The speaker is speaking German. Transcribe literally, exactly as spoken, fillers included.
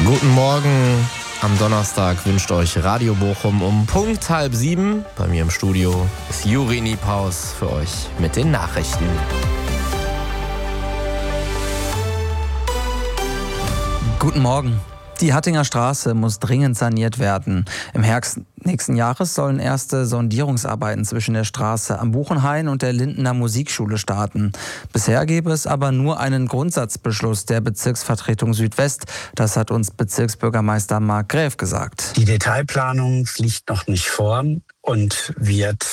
Guten Morgen am Donnerstag wünscht euch Radio Bochum um Punkt halb sieben. Bei mir im Studio ist Juri Niepaus für euch mit den Nachrichten. Guten Morgen. Die Hattinger Straße muss dringend saniert werden. Im Herbst nächsten Jahres sollen erste Sondierungsarbeiten zwischen der Straße am Buchenhain und der Lindener Musikschule starten. Bisher gäbe es aber nur einen Grundsatzbeschluss der Bezirksvertretung Südwest. Das hat uns Bezirksbürgermeister Marc Gräf gesagt. Die Detailplanung liegt noch nicht vor und wird